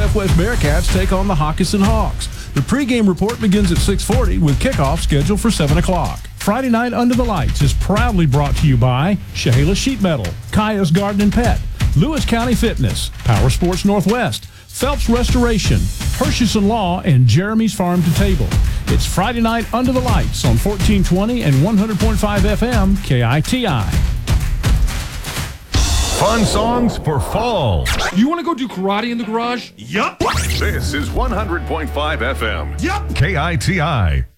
Southwest Bearcats take on the Hockinson Hawks. The pregame report begins at 6:40 with kickoff scheduled for 7 o'clock. Friday Night Under the Lights is proudly brought to you by Chehalis Sheet Metal, Kaya's Garden and Pet, Lewis County Fitness, Power Sports Northwest, Phelps Restoration, Hershison Law, and Jeremy's Farm to Table. It's Friday Night Under the Lights on 1420 and 100.5 FM KITI. Fun songs for fall. You want to go do karate in the garage? Yup. This is 100.5 FM. Yup. KITI.